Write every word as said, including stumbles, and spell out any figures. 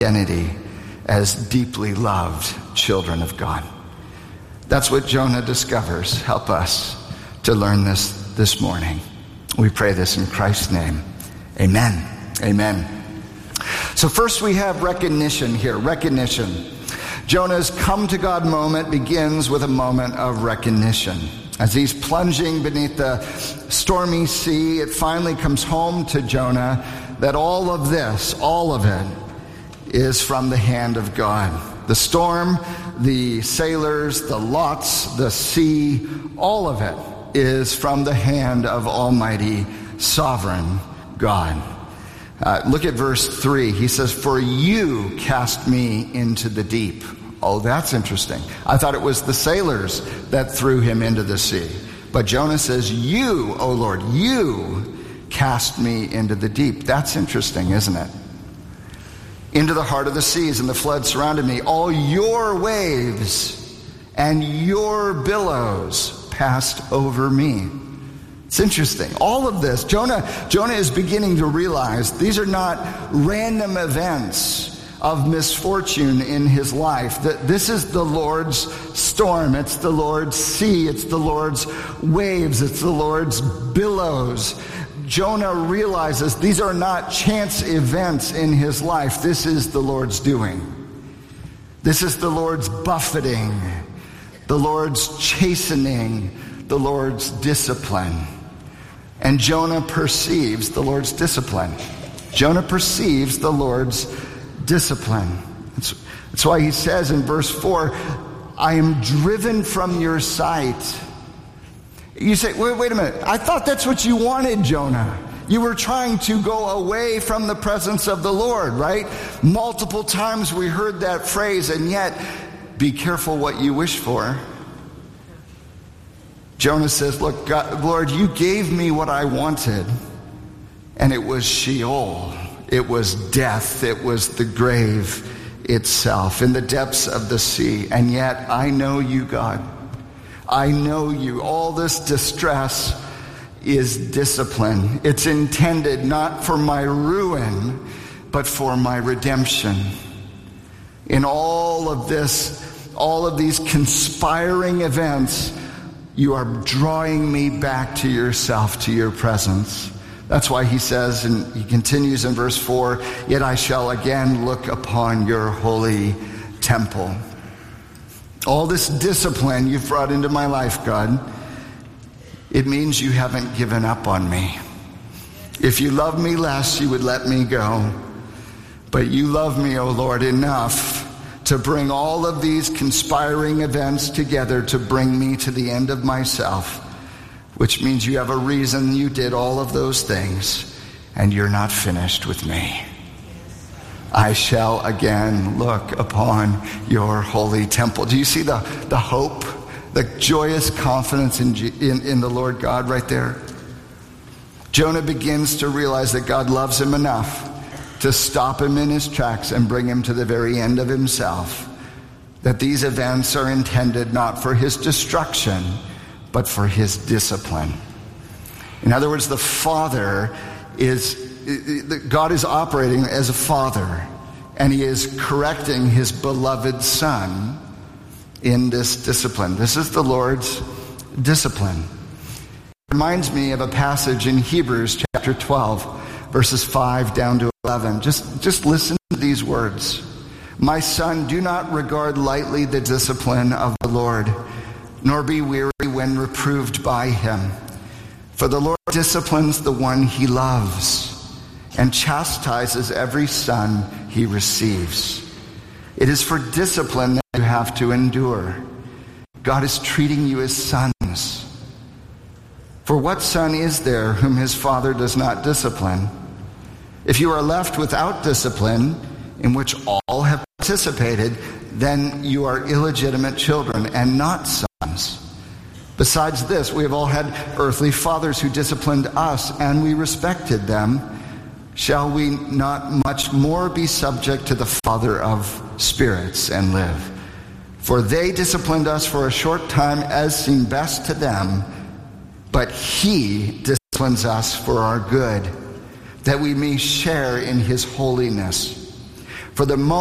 identity as deeply loved children of God. That's what Jonah discovers. Help us to learn this this morning. We pray this in Christ's name. Amen. Amen. So first we have recognition here. Recognition. Jonah's come to God moment begins with a moment of recognition. As he's plunging beneath the stormy sea, it finally comes home to Jonah that all of this, all of it, is from the hand of God. The storm, the sailors, the lots, the sea, all of it is from the hand of Almighty Sovereign God. Uh, look at verse three. He says, "For you cast me into the deep." Oh, that's interesting. I thought it was the sailors that threw him into the sea. But Jonah says, "You, O Lord, you cast me into the deep." That's interesting, isn't it? "Into the heart of the seas, and the flood surrounded me. All your waves and your billows passed over me." It's interesting. All of this, Jonah, Jonah is beginning to realize these are not random events of misfortune in his life. That this is the Lord's storm. It's the Lord's sea. It's the Lord's waves. It's the Lord's billows. Jonah realizes these are not chance events in his life. This is the Lord's doing. This is the Lord's buffeting, the Lord's chastening, the Lord's discipline. And Jonah perceives the Lord's discipline. Jonah perceives the Lord's discipline. That's, that's why he says in verse four, "I am driven from your sight." You say, wait, wait a minute. I thought that's what you wanted, Jonah. You were trying to go away from the presence of the Lord, right? Multiple times we heard that phrase, and yet, be careful what you wish for. Jonah says, look, God, Lord, you gave me what I wanted, and it was Sheol. It was death. It was the grave itself in the depths of the sea. And yet I know you, God. I know you. All this distress is discipline. It's intended not for my ruin, but for my redemption. In all of this, all of these conspiring events, you are drawing me back to yourself, to your presence. That's why he says, and he continues in verse four, "Yet I shall again look upon your holy temple." All this discipline you've brought into my life, God, it means you haven't given up on me. If you loved me less, you would let me go. But you love me, O Lord, enough to bring all of these conspiring events together to bring me to the end of myself, which means you have a reason you did all of those things, and you're not finished with me. I shall again look upon your holy temple. Do you see the, the hope, the joyous confidence in, in, in the Lord God right there? Jonah begins to realize that God loves him enough to stop him in his tracks and bring him to the very end of himself. That these events are intended not for his destruction, but for his discipline. In other words, the Father is, God is operating as a father, and he is correcting his beloved Son in this discipline. This is the Lord's discipline. It reminds me of a passage in Hebrews chapter twelve, verses five down to eleven. Just, just listen to these words. "My son, do not regard lightly the discipline of the Lord, nor be weary when reproved by him. For the Lord disciplines the one he loves, and chastises every son he receives. It is for discipline that you have to endure. God is treating you as sons. For what son is there whom his father does not discipline? If you are left without discipline, in which all have participated, then you are illegitimate children and not sons. Besides this, we have all had earthly fathers who disciplined us, and we respected them. Shall we not much more be subject to the Father of spirits and live? For they disciplined us for a short time as seemed best to them, but he disciplines us for our good, that we may share in his holiness. For For the moment